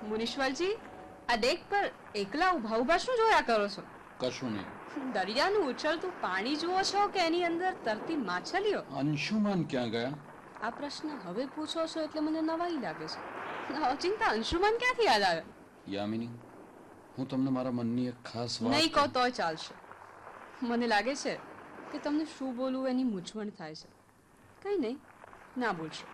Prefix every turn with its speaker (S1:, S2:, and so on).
S1: મુનીશ્વરજી, આ ડેક પર એકલા ઉભા ઉભા શું જોયા કરો છો?
S2: કશું નહીં.
S1: દરિયાનું ઉછળતું પાણી જુઓ છો કે એની અંદર તરતી માછલીઓ?
S2: અંશુમાન ક્યાં ગયા?
S1: આ પ્રશ્ન હવે પૂછો છો એટલે મને નવાઈ લાગે છે. અચિંતા અંશુમાન ક્યાંથી યાદ આવે?
S2: યામિની, હું તમને મારા મનની એક ખાસ વાત
S1: નહીં કહો તોય ચાલશે. મને લાગે છે કે તમને શું બોલવું એની મૂંઝવણ થાય છે. કંઈ નહીં, ના બોલશો.